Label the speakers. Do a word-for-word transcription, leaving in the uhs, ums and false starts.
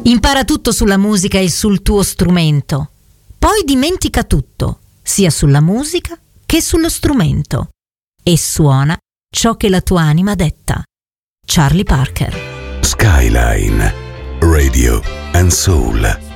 Speaker 1: Impara tutto sulla musica e sul tuo strumento. Poi dimentica tutto, sia sulla musica che sullo strumento. E suona ciò che la tua anima detta. Charlie Parker.
Speaker 2: Skyline Radio and Soul.